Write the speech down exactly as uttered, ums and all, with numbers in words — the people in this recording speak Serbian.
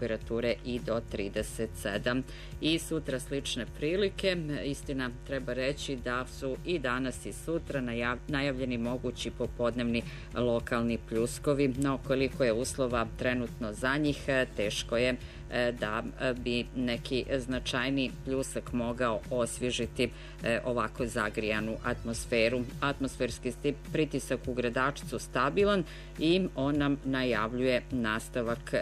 temperature i do trideset sedam. I sutra slične prilike. Istina, treba reći da su i danas i sutra najavljeni mogući popodnevni lokalni pljuskovi, no koliko je uslova trenutno za njih, teško je da bi neki značajni pljusak mogao osvježiti ovako zagrijanu atmosferu. Atmosferski pritisak u Gradačcu stabilan i on nam najavljuje nastavak